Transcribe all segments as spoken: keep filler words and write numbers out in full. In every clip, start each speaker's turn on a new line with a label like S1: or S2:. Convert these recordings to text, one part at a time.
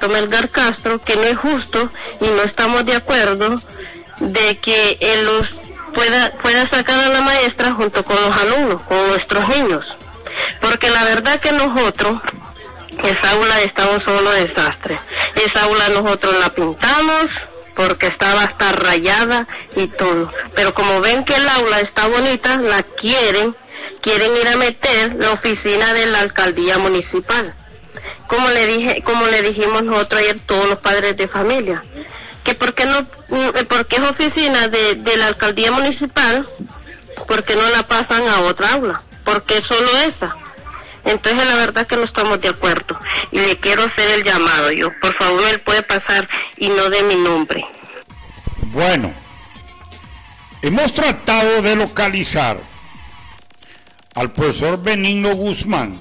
S1: Alberto Melgar Castro, que no es justo y no estamos de acuerdo de que él los pueda, pueda sacar a la maestra junto con los alumnos, con nuestros niños. Porque la verdad que nosotros, esa aula está un solo desastre. Esa aula nosotros la pintamos porque estaba hasta rayada y todo. Pero como ven que el aula está bonita, la quieren, quieren ir a meter la oficina de la alcaldía municipal. Como le dije, como le dijimos nosotros ayer todos los padres de familia, que por qué no, porque es oficina de, de la alcaldía municipal, porque no la pasan a otra aula, porque es solo esa. Entonces la verdad que no estamos de acuerdo y le quiero hacer el llamado yo, por favor él puede pasar y no de mi nombre.
S2: Bueno, hemos tratado de localizar al profesor Benigno Guzmán,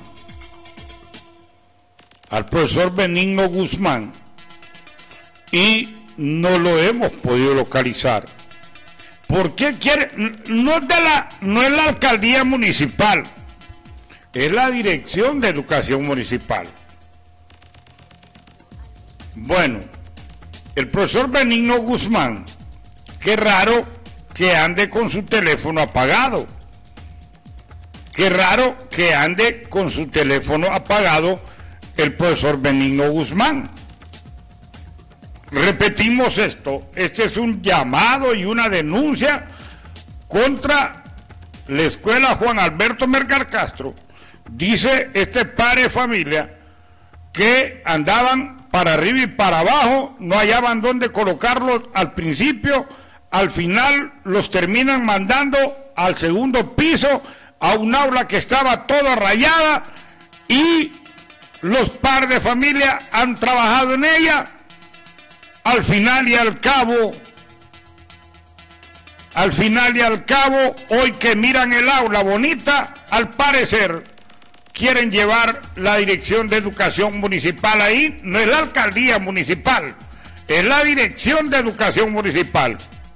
S2: al profesor Benigno Guzmán, y no lo hemos podido localizar. ¿Por qué quiere? No es de la, no es la alcaldía municipal, es la Dirección de Educación Municipal. Bueno, el profesor Benigno Guzmán, qué raro que ande con su teléfono apagado. Qué raro que ande con su teléfono apagado el profesor Benigno Guzmán. Repetimos esto, este es un llamado y una denuncia contra la escuela Juan Alberto Melgar Castro. Dice este padre de familia que andaban para arriba y para abajo, no hallaban dónde colocarlos al principio, al final los terminan mandando al segundo piso, a un aula que estaba toda rayada, y los padres de familia han trabajado en ella. Al final y al cabo, al final y al cabo, hoy que miran el aula bonita, al parecer quieren llevar la Dirección de Educación Municipal ahí. No es la alcaldía municipal, es la Dirección de Educación Municipal.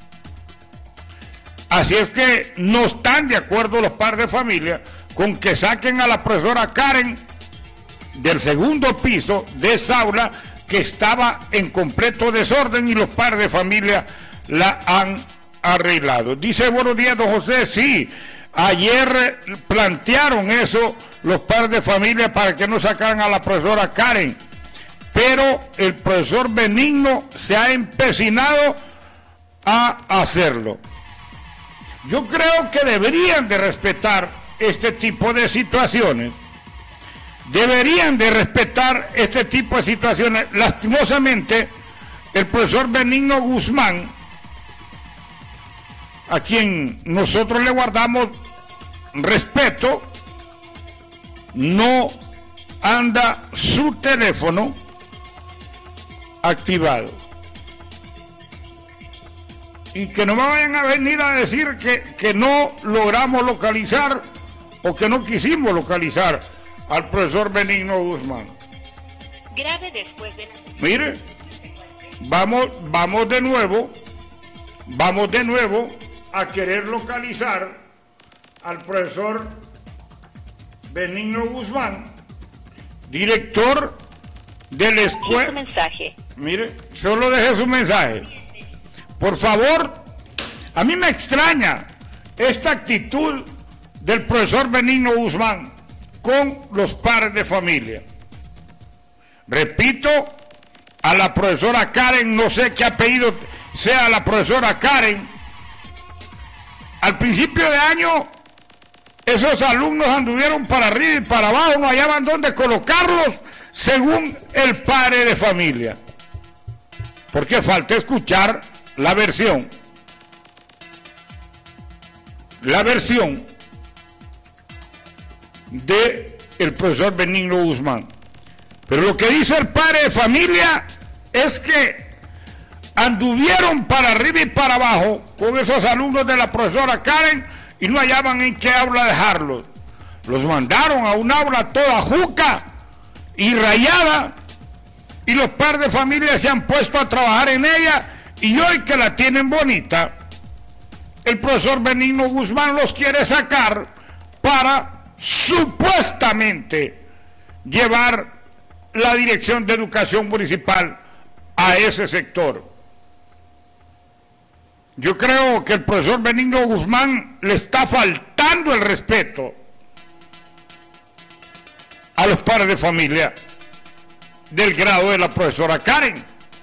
S2: Así es que no están de acuerdo los padres de familia con que saquen a la profesora Karen del segundo piso de esa aula que estaba en completo desorden, y los padres de familia la han arreglado. Dice, buenos días, don José, sí, ayer plantearon eso los padres de familia para que no sacaran a la profesora Karen, pero el profesor Benigno se ha empecinado a hacerlo. Yo creo que deberían de respetar este tipo de situaciones. Deberían de respetar este tipo de situaciones. Lastimosamente, el profesor Benigno Guzmán, a quien nosotros le guardamos respeto, no anda su teléfono activado. Y que no me vayan a venir a decir que, que no logramos localizar o que no quisimos localizar al profesor Benigno Guzmán.
S1: Grave después de...
S2: Mire, vamos, vamos de nuevo, vamos de nuevo a querer localizar al profesor Benigno Guzmán, director de la escuela.
S1: Su mensaje.
S2: Mire, solo deje su mensaje. Por favor, a mí me extraña esta actitud del profesor Benigno Guzmán con los padres de familia. Repito, a la profesora Karen, no sé qué apellido sea la profesora Karen, al principio de año esos alumnos anduvieron para arriba y para abajo, no hallaban dónde colocarlos según el padre de familia. Porque falta escuchar la versión, la versión de el profesor Benigno Guzmán. Pero lo que dice el padre de familia es que anduvieron para arriba y para abajo con esos alumnos de la profesora Karen y no hallaban en qué aula dejarlos. Los mandaron a un aula toda juca y rayada, y los padres de familia se han puesto a trabajar en ella, y hoy que la tienen bonita, el profesor Benigno Guzmán los quiere sacar para supuestamente llevar la Dirección de Educación Municipal a ese sector. Yo creo que el profesor Benigno Guzmán le está faltando el respeto a los padres de familia del grado de la profesora Karen.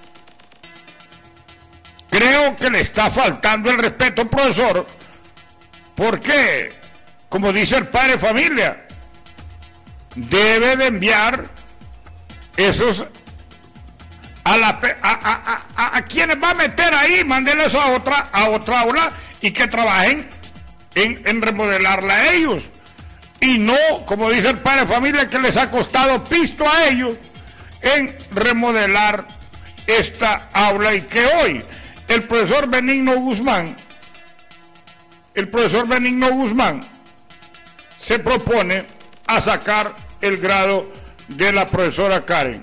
S2: Creo que le está faltando el respeto, profesor, porque, como dice el padre de familia, debe de enviar esos a la a, a, a, a quienes va a meter ahí, mándenle eso a otra a otra aula y que trabajen en, en remodelarla a ellos, y no, como dice el padre de familia, que les ha costado pisto a ellos en remodelar esta aula, y que hoy el profesor Benigno Guzmán el profesor Benigno Guzmán se propone a sacar el grado de la profesora Karen.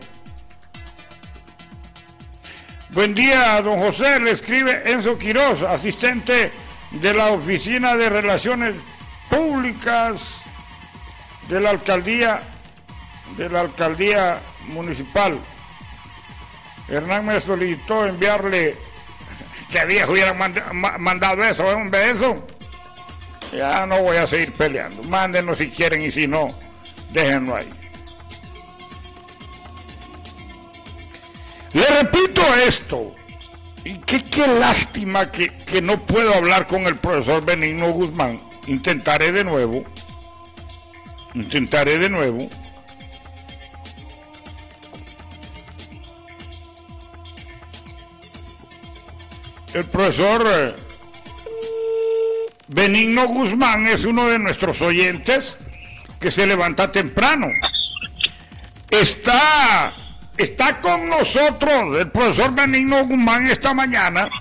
S2: Buen día, don José, le escribe Enzo Quiroz, asistente de la Oficina de Relaciones Públicas de la Alcaldía de la Alcaldía Municipal. Hernán me solicitó enviarle, que viejo hubieran mandado eso, hombre, eso. Ya no voy a seguir peleando. Mándenos si quieren, y si no, déjenlo ahí. Le repito esto, y qué, qué lástima que, que no puedo hablar con el profesor Benigno Guzmán. Intentaré de nuevo, intentaré de nuevo. El profesor eh, Benigno Guzmán es uno de nuestros oyentes que se levanta temprano. Está... Está con nosotros el profesor Benigno Guzmán esta mañana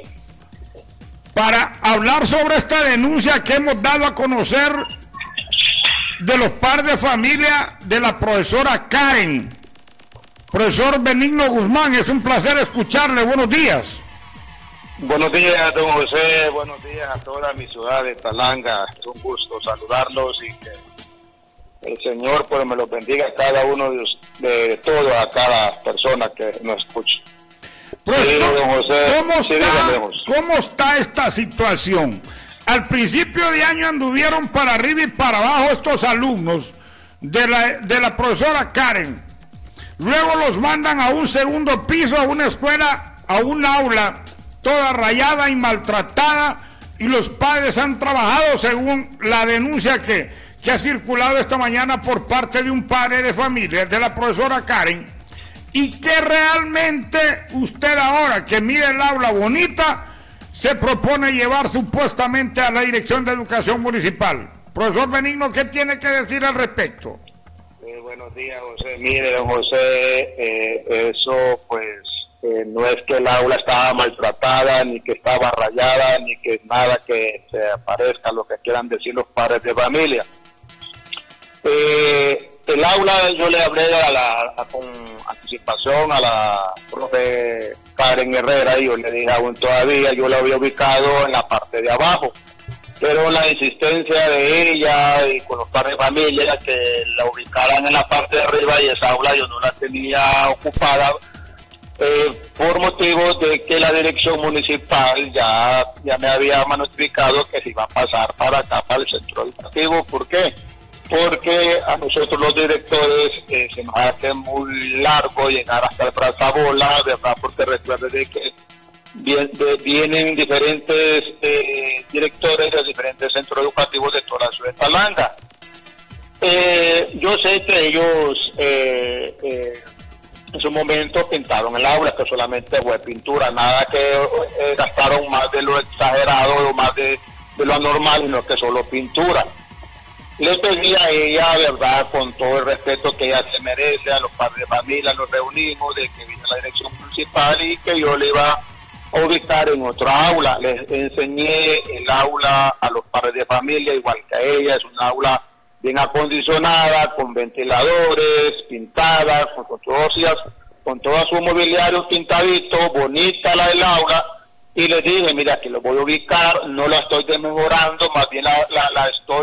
S2: para hablar sobre esta denuncia que hemos dado a conocer de los padres de familia de la profesora Karen. Profesor Benigno Guzmán, es un placer escucharle. Buenos días.
S3: Buenos días, don José. Buenos días a toda mi ciudad de Talanga. Es un gusto saludarlos y que el Señor pues me los bendiga a cada uno de, de, de todos, a cada persona que nos escuche.
S2: Pues,
S3: sí, don José,
S2: ¿cómo,
S3: sí,
S2: está, ¿Cómo está esta situación? Al principio de año anduvieron para arriba y para abajo estos alumnos de la, de la profesora Karen. Luego los mandan a un segundo piso, a una escuela, a un aula toda rayada y maltratada, y los padres han trabajado según la denuncia que, que ha circulado esta mañana por parte de un padre de familia, de la profesora Karen, y que realmente usted ahora que mire el aula bonita, se propone llevar supuestamente a la Dirección de Educación Municipal. Profesor Benigno, ¿qué tiene que decir al respecto?
S3: Eh, buenos días, José. Mire, don José, eh, eso pues eh, no es que el aula estaba maltratada, ni que estaba rayada, ni que nada que se aparezca a lo que quieran decir los padres de familia. Eh, el aula, yo le hablé a la, a, con anticipación a la profe Karen Herrera, y yo le dije aún todavía, yo la había ubicado en la parte de abajo, pero la insistencia de ella y con los padres de familia que la ubicaran en la parte de arriba, y esa aula yo no la tenía ocupada, eh, por motivos de que la dirección municipal ya, ya me había notificado que se iba a pasar para acá, para el centro educativo. ¿Por qué? Porque a nosotros los directores eh, se nos hace muy largo llegar hasta el Brazabola, ¿verdad? Porque recuerden de que bien, de, vienen diferentes eh, directores de diferentes centros educativos de toda la ciudad de Talanga. Eh, yo sé que ellos eh, eh, en su momento pintaron el aula, que solamente fue pintura, nada que eh, gastaron más de lo exagerado o más de, de lo anormal, sino que solo pintura. Le pedí a ella, verdad, con todo el respeto que ella se merece, a los padres de familia, nos reunimos, de que vino la dirección municipal y que yo le iba a ubicar en otra aula. Les enseñé el aula a los padres de familia, igual que a ella, es una aula bien acondicionada, con ventiladores, pintada, con, con, todos, con todo su mobiliario pintadito, bonita la del aula, y les dije, mira, que lo voy a ubicar, no la estoy desmejorando, más bien la, la, la estoy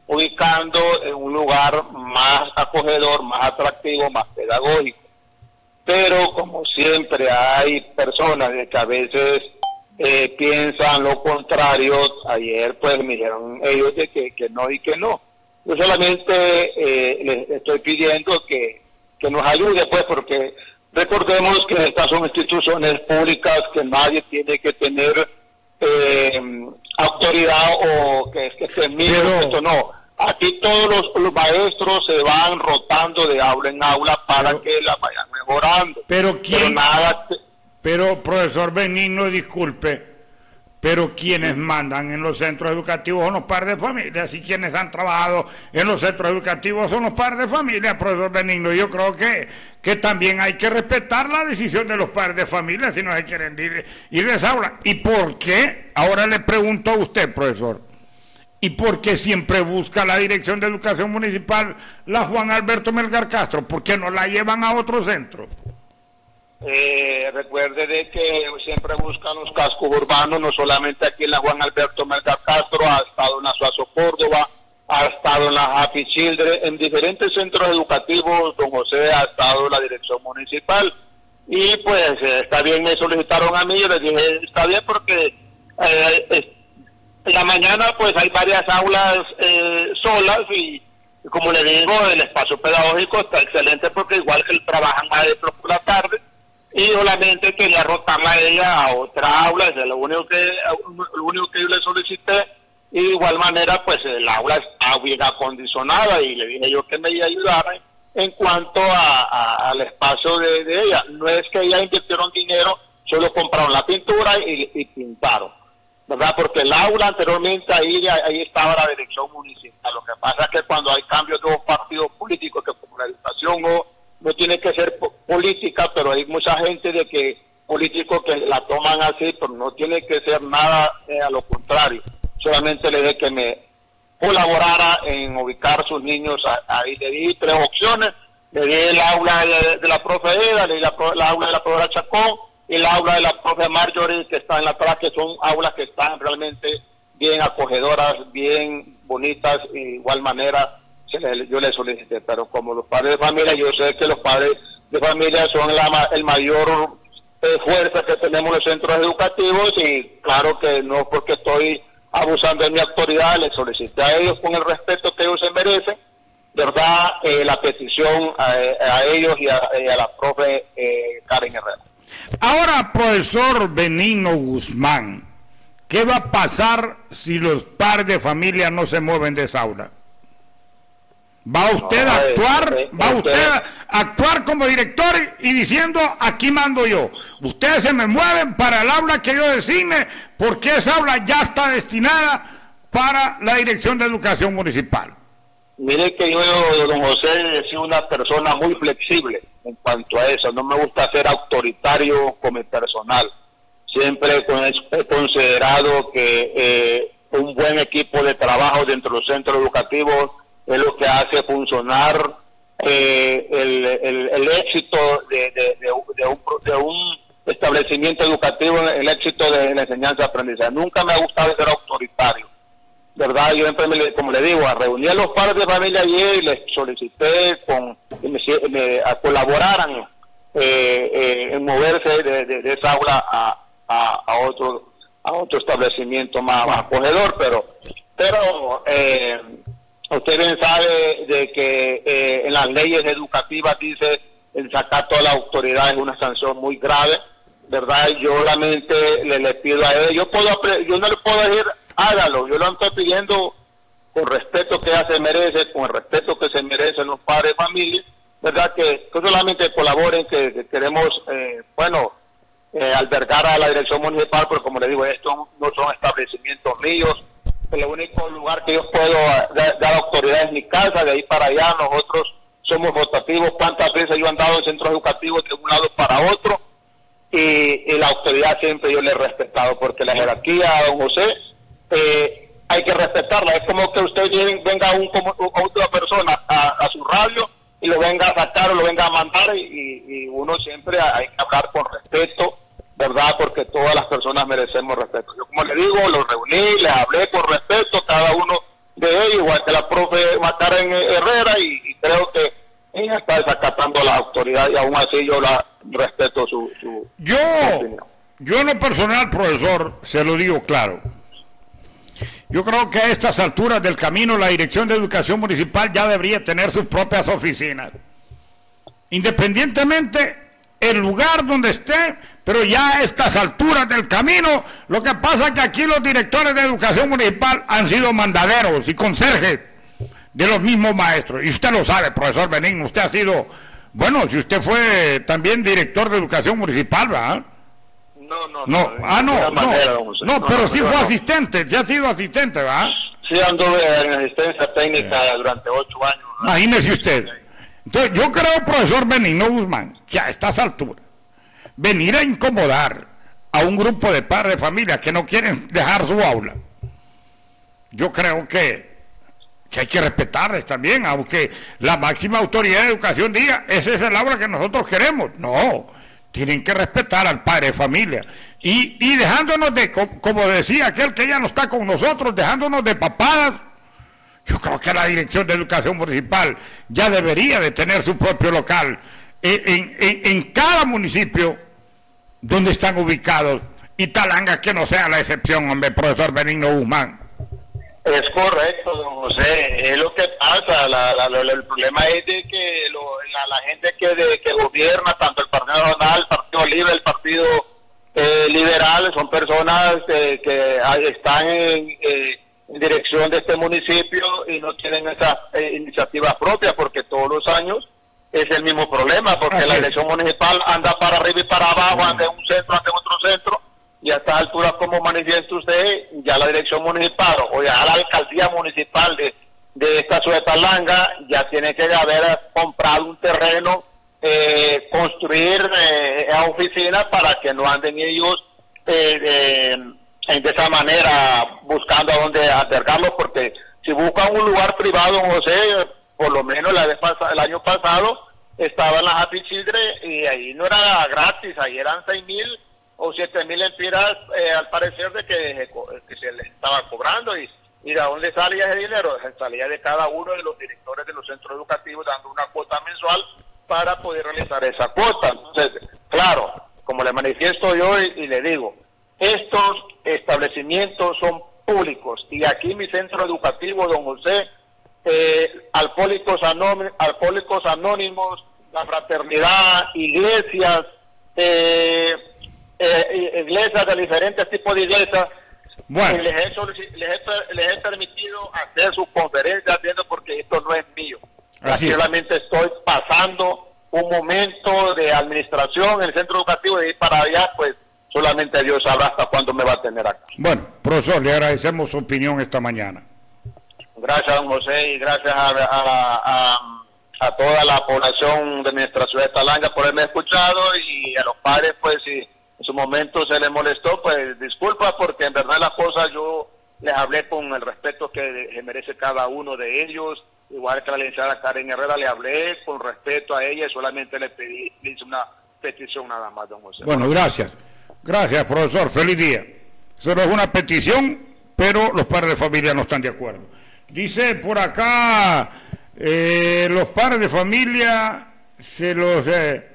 S3: ubicando en un lugar más acogedor, más atractivo, más pedagógico. Pero como siempre hay personas que a veces eh, piensan lo contrario, ayer pues me dijeron ellos de que, que no y que no. Yo solamente eh, les estoy pidiendo que, que nos ayude, pues, porque recordemos que estas son instituciones públicas que nadie tiene que tener eh, autoridad o que, que se mire esto, no. Aquí todos los, los maestros se van rotando de aula en aula para pero, que la vayan mejorando.
S2: Pero quién,
S3: pero, nada te...
S2: pero profesor Benigno, disculpe, pero quienes mandan en los centros educativos son los padres de familia, y quienes han trabajado en los centros educativos son los padres de familia, profesor Benigno. Yo creo que, que también hay que respetar la decisión de los padres de familia si no se quieren ir, ir de esa aula. ¿Y por qué? Ahora le pregunto a usted, profesor. ¿Y por qué siempre busca la Dirección de Educación Municipal la Juan Alberto Melgar Castro? ¿Por qué no la llevan a otro centro?
S3: Eh, recuerde de que siempre buscan los cascos urbanos, no solamente aquí en la Juan Alberto Melgar Castro, ha estado en la Suazo Córdoba, ha estado en la Happy Children, en diferentes centros educativos, don José, ha estado en la Dirección Municipal. Y pues eh, está bien, me solicitaron a mí, yo les dije, está bien porque... Eh, en la mañana pues hay varias aulas eh, solas y, y como le digo, el espacio pedagógico está excelente porque igual que trabajan maestros por la tarde y solamente quería rotarla a ella a otra aula, es lo único que lo único que yo le solicité, y de igual manera pues el aula está bien acondicionada y le dije yo que me iba a ayudar en cuanto a, a, al espacio de, de ella. No es que ella invirtieron dinero, solo compraron la pintura y, y pintaron, ¿verdad? Porque el aula anteriormente ahí, ahí estaba la dirección municipal. Lo que pasa es que cuando hay cambios de los partidos políticos, que como la educación no, no tiene que ser política, pero hay mucha gente de que políticos que la toman así, pero no tiene que ser nada eh, a lo contrario. Solamente le dije que me colaborara en ubicar sus niños ahí. Le di tres opciones, le di el aula de, de la profe Eda, le di la, la aula de la profesora Chacón, y el aula de la profe Marjorie, que está en la atrás, que son aulas que están realmente bien acogedoras, bien bonitas, y de igual manera se le, yo le solicité. Pero como los padres de familia, yo sé que los padres de familia son la, el mayor eh, fuerza que tenemos en los centros educativos, y claro que no porque estoy abusando de mi autoridad, les solicité a ellos con el respeto que ellos se merecen, ¿verdad? Eh, la petición a, a ellos y a, a la profe eh, Karen Herrera.
S2: Ahora, profesor Benigno Guzmán, ¿qué va a pasar si los padres de familia no se mueven de esa aula? ¿Va usted no, a actuar, eh, va usted a actuar como director y diciendo, aquí mando yo? Ustedes se me mueven para el aula que yo designe, porque esa aula ya está destinada para la Dirección de Educación Municipal.
S3: Mire que yo, don José, he sido una persona muy flexible en cuanto a eso. No me gusta ser autoritario con mi personal. Siempre he considerado que eh, un buen equipo de trabajo dentro de los centros educativos es lo que hace funcionar eh, el, el, el éxito de, de, de, de, un, de un establecimiento educativo, el éxito de la enseñanza-aprendizaje. Nunca me ha gustado ser autoritario, ¿verdad? Yo siempre, me, como le digo, a reunir a los padres de familia ayer y les solicité con, que me, me a colaboraran eh, eh, en moverse de, de, de esa aula a, a, a otro a otro establecimiento más, más acogedor, pero pero eh, usted bien sabe de que eh, en las leyes educativas dice el desacato a la autoridad es una sanción muy grave, ¿verdad? Yo solamente le, le pido a ellos, yo puedo yo no le puedo decir hágalo, yo lo estoy pidiendo con respeto que ella se merece, con el respeto que se merecen los padres de familia, ¿verdad? Que, que solamente colaboren, que, que queremos, eh, bueno, eh, albergar a la dirección municipal, porque como le digo, estos no son establecimientos míos, el único lugar que yo puedo dar, dar autoridad es mi casa, de ahí para allá nosotros somos rotativos. Cuántas veces yo he andado en centros educativos de un lado para otro, y, y la autoridad siempre yo le he respetado, porque la jerarquía, don José, eh, hay que respetarla. Es como que usted venga un, como, otra persona a, a su radio y lo venga a sacar o lo venga a mandar, y, y uno siempre hay que hablar con respeto, ¿verdad? Porque todas las personas merecemos respeto. Yo, como le digo, los reuní, les hablé con respeto, cada uno de igual que la profe Karen Herrera, y, y creo que ella está desacatando a la autoridad, y aún así yo la respeto su, su,
S2: yo,
S3: su opinión.
S2: Yo en lo personal, profesor, se lo digo claro. Yo creo que a estas alturas del camino la Dirección de Educación Municipal ya debería tener sus propias oficinas. Independientemente el lugar donde esté, pero ya a estas alturas del camino, lo que pasa es que aquí los directores de Educación Municipal han sido mandaderos y conserjes de los mismos maestros. Y usted lo sabe, profesor Benigno, usted ha sido, bueno, si usted fue también director de Educación Municipal, ¿verdad?
S3: No, no,
S2: no.
S3: no.
S2: Ah, no, no,
S3: manera,
S2: no, no, pero no, sí fue no. asistente, ya ha sido asistente, ¿verdad?
S3: Sí, anduve en asistencia técnica sí. durante ocho años. ¿no?
S2: Imagínese usted. Entonces, yo creo, profesor Benigno Guzmán, que a estas alturas, venir a incomodar a un grupo de padres de familia que no quieren dejar su aula, yo creo que, que hay que respetarles también, aunque la máxima autoridad de educación diga, ese es el aula que nosotros queremos. No, tienen que respetar al padre de familia. Y, y dejándonos de, como decía aquel que ya no está con nosotros, dejándonos de papadas. Yo creo que la Dirección de Educación Municipal ya debería de tener su propio local en, en, en cada municipio donde están ubicados, y Talanga que no sea la excepción, hombre, profesor Benigno Guzmán.
S3: Es correcto, don José, es lo que pasa, la, la, la, el problema es de que lo, la, la gente que, de, que gobierna, tanto el Partido Nacional, el Partido Libre, el Partido eh, Liberal, son personas eh, que están en... Eh, en dirección de este municipio y no tienen esas eh, iniciativas propias, porque todos los años es el mismo problema, porque Así la dirección es. municipal anda para arriba y para abajo, mm. anda en un centro, anda en otro centro, y a estas alturas, como manifiesta usted, ya la dirección municipal o ya la alcaldía municipal de, de esta ciudad de Talanga ya tiene que haber comprado un terreno, eh, construir eh, a oficinas para que no anden ellos eh, eh, de esa manera buscando a dónde albergarlo, porque si buscan un lugar privado, José, por lo menos la vez pasada, el año pasado estaba en la Happy Children y ahí no era gratis, ahí eran seis mil o siete mil empiras eh, al parecer de que, que se les estaba cobrando, y, y de dónde salía ese dinero, salía de cada uno de los directores de los centros educativos dando una cuota mensual para poder realizar esa cuota. Entonces, claro, como le manifiesto yo y, y le digo, estos establecimientos son públicos, y aquí mi centro educativo, don José, eh, alcohólicos, anónimos, alcohólicos anónimos, la fraternidad, iglesias, eh, eh, iglesias de diferentes tipos de iglesias, bueno. les, he, les, he, les he permitido hacer sus conferencias, viendo, porque esto no es mío. Así solamente estoy pasando un momento de administración en el centro educativo, y ir para allá, pues solamente Dios sabrá hasta cuándo me va a tener acá.
S2: Bueno, profesor, le agradecemos su opinión esta mañana.
S3: Gracias, don José, y gracias a, a, a, a toda la población de nuestra ciudad de Talanga por haberme escuchado, y a los padres, pues, si en su momento se les molestó, pues disculpa, porque en verdad las cosas yo les hablé con el respeto que merece cada uno de ellos, igual que la licenciada Karen Herrera, le hablé con respeto a ella, y solamente le pedí, le hice una petición nada más, don José.
S2: Bueno, gracias. Gracias, profesor. Feliz día. Eso no es una petición, pero los padres de familia no están de acuerdo. Dice por acá, eh, los padres de familia se los eh,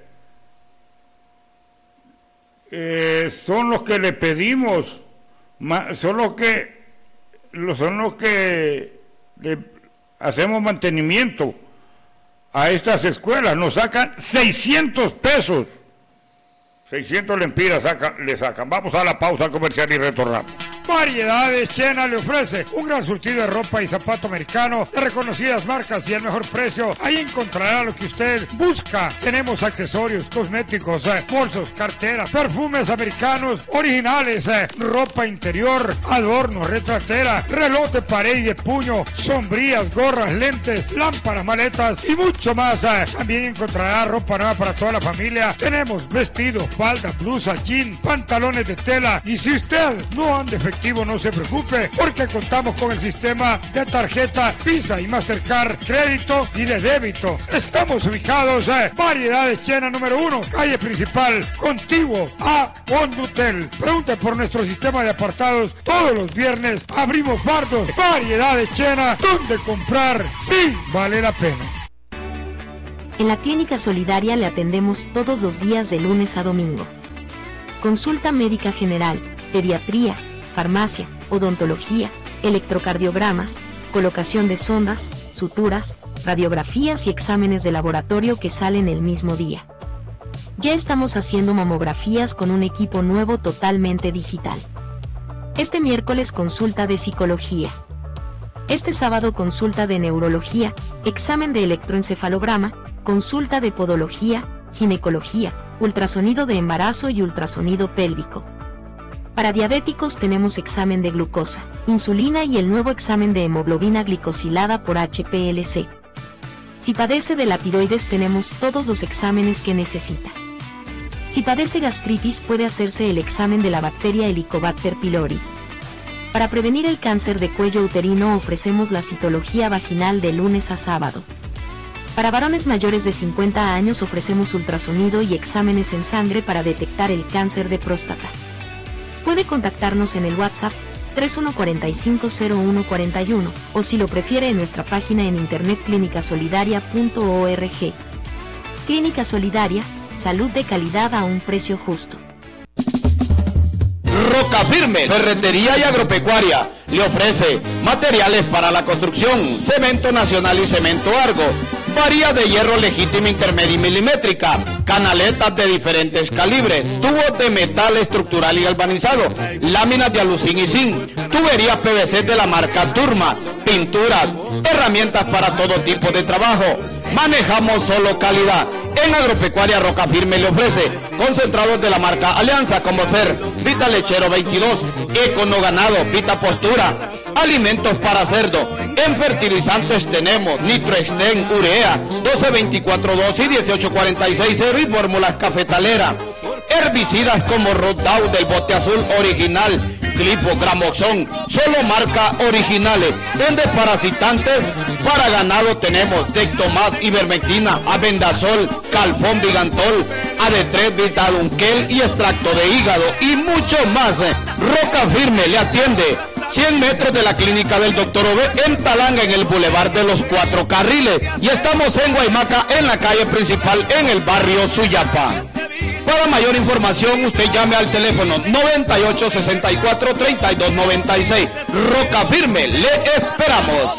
S2: eh, son los que le pedimos, son los que son los que le hacemos mantenimiento a estas escuelas. Nos sacan seiscientos pesos. seiscientos lempiras saca, le sacan. Vamos a la pausa comercial y retornamos.
S4: Variedades Chena le ofrece un gran surtido de ropa y zapato americano de reconocidas marcas y el mejor precio. Ahí encontrará lo que usted busca. Tenemos accesorios, cosméticos, eh, bolsos, carteras, perfumes americanos originales, eh, ropa interior, adornos, retratera, reloj de pared y de puño, sombrillas, gorras, lentes, lámparas, maletas y mucho más. Eh. También encontrará ropa nueva para toda la familia. Tenemos vestidos, faldas, blusas, jeans, pantalones de tela, y si usted no anda efectivo efectivo no se preocupe, porque contamos con el sistema de tarjeta Visa y Mastercard, crédito y de débito. Estamos ubicados en Variedades Chena número uno, calle principal, contiguo a Hondutel. Pregunte por nuestro sistema de apartados. Todos los viernes abrimos bardos. Variedades Chena, donde comprar sí vale la pena.
S5: En la Clínica Solidaria le atendemos todos los días de lunes a domingo. Consulta médica general, pediatría, farmacia, odontología, electrocardiogramas, colocación de sondas, suturas, radiografías y exámenes de laboratorio que salen el mismo día. Ya estamos haciendo mamografías con un equipo nuevo totalmente digital. Este miércoles consulta de psicología. Este sábado consulta de neurología, examen de electroencefalograma, consulta de podología, ginecología, ultrasonido de embarazo y ultrasonido pélvico. Para diabéticos tenemos examen de glucosa, insulina y el nuevo examen de hemoglobina glicosilada por H P L C. Si padece de la tiroides tenemos todos los exámenes que necesita. Si padece gastritis puede hacerse el examen de la bacteria Helicobacter pylori. Para prevenir el cáncer de cuello uterino ofrecemos la citología vaginal de lunes a sábado. Para varones mayores de cincuenta años ofrecemos ultrasonido y exámenes en sangre para detectar el cáncer de próstata. Puede contactarnos en el WhatsApp tres uno cuatro cinco cero uno cuatro uno o si lo prefiere en nuestra página en internet clínica solidaria punto org. Clínica Solidaria, salud de calidad a un precio justo.
S6: Roca Firme, ferretería y agropecuaria, le ofrece materiales para la construcción, cemento nacional y cemento Argo, varillas de hierro legítima intermedia y milimétrica, canaletas de diferentes calibres, tubos de metal estructural y galvanizado, láminas de alucín y zinc, tuberías P V C de la marca Turma, pinturas, herramientas para todo tipo de trabajo. Manejamos solo calidad. En Agropecuaria Roca Firme le ofrece concentrados de la marca Alianza como ser Vita Lechero veintidós, Econo Ganado, Vita Postura, alimentos para cerdo. En fertilizantes tenemos Nitroexten, Urea, doce veinticuatro dos y dieciocho cuarenta y seis cero y fórmulas cafetalera. Herbicidas como Rodout del bote azul original, Clipo, Gramoxón, solo marca originales. En desparasitantes para ganado tenemos Dectomat, Ivermectina, Abendazol, Calfón, Vigantol, A D tres, Vitadunquel y extracto de hígado y mucho más. Roca Firme le atiende cien metros de la clínica del doctor Ove en Talanga, en el Boulevard de los Cuatro Carriles, y estamos en Guaymaca, en la calle principal, en el barrio Suyapa. Para mayor información, usted llame al teléfono noventa y ocho sesenta y cuatro treinta y dos noventa y seis. Roca Firme, le esperamos.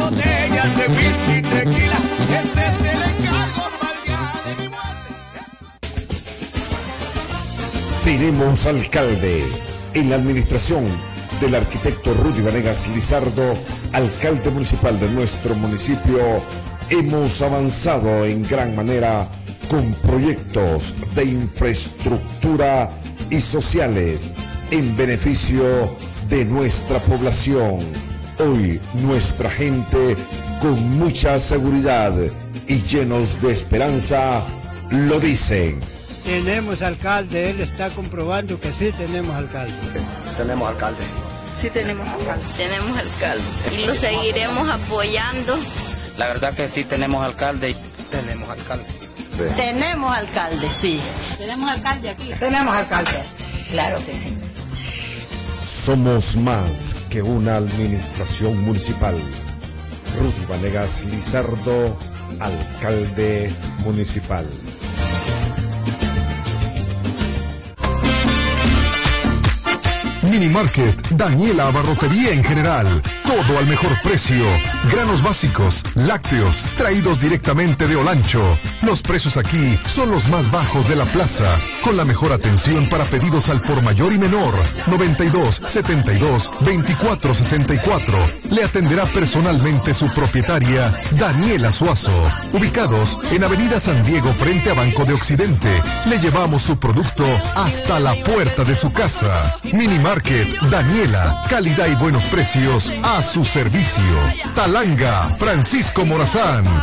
S7: Tenemos alcalde en la administración del arquitecto Rudy Vanegas Lizardo, alcalde municipal de nuestro municipio. Hemos avanzado en gran manera con proyectos de infraestructura y sociales en beneficio de nuestra población. Hoy nuestra gente, con mucha seguridad y llenos de esperanza, lo dicen.
S8: Tenemos alcalde, él está comprobando que sí tenemos alcalde.
S9: Sí, tenemos alcalde.
S10: Sí tenemos alcalde. Tenemos alcalde. Y lo seguiremos apoyando.
S11: La verdad que sí tenemos alcalde.
S9: Tenemos alcalde.
S10: Sí. Tenemos alcalde, sí.
S12: Tenemos alcalde aquí.
S10: Tenemos alcalde. Claro que sí.
S7: Somos más que una administración municipal. Rudy Vanegas Lizardo, alcalde municipal.
S13: Minimarket, Daniela Abarrotería en general. Todo al mejor precio. Granos básicos, lácteos, traídos directamente de Olancho. Los precios aquí son los más bajos de la plaza. Con la mejor atención para pedidos al por mayor y menor. noventa y dos, setenta y dos, veinticuatro sesenta y cuatro. Le atenderá personalmente su propietaria, Daniela Suazo. Ubicados en Avenida San Diego frente a Banco de Occidente. Le llevamos su producto hasta la puerta de su casa. Minimarket, Daniela. Calidad y buenos precios a su servicio. Talanga, Francisco Morazán.